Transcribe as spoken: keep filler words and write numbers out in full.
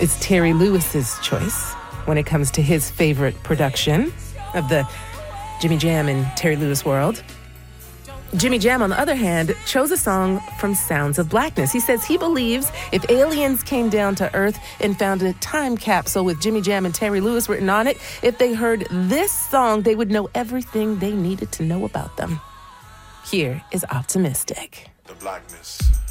It's Terry Lewis's choice when it comes to his favorite production of the Jimmy Jam and Terry Lewis world. Jimmy Jam, on the other hand, chose a song from Sounds of Blackness. He says he believes if aliens came down to Earth and found a time capsule with Jimmy Jam and Terry Lewis written on it, if they heard this song, they would know everything they needed to know about them. Here is Optimistic. The Blackness.